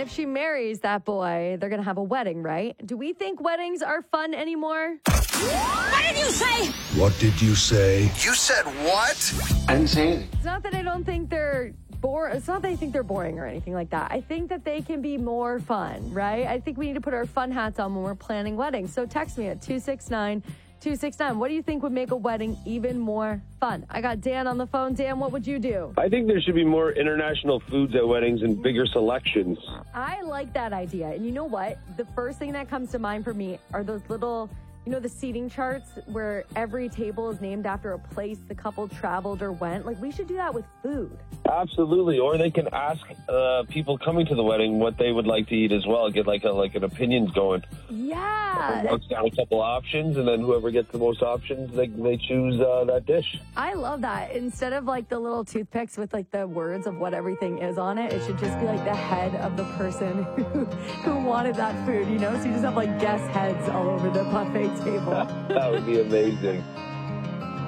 if she marries that boy, they're going to have a wedding, right? Do we think weddings are fun anymore? What did you say? What did you say? You said what? I didn't say anything. It's not that I don't think they're boring. It's not that I think they're boring or anything like that. I think that they can be more fun, right? I think we need to put our fun hats on when we're planning weddings. So text me at 269-269. What do you think would make a wedding even more fun? I got Dan on the phone. Dan, what would you do? I think there should be more international foods at weddings and bigger selections. I like that idea. And you know what? The first thing that comes to mind for me are those little, the seating charts where every table is named after a place the couple traveled or went. Like, we should do that with food. Absolutely. Or they can ask people coming to the wedding what they would like to eat as well. Get like an opinions going. Yeah. Marks down a couple options, and then whoever gets the most options, they choose that dish. I love that. Instead of like the little toothpicks with like the words of what everything is on it, it should just be like the head of the person who wanted that food, So you just have like guest heads all over the buffet table. That would be amazing.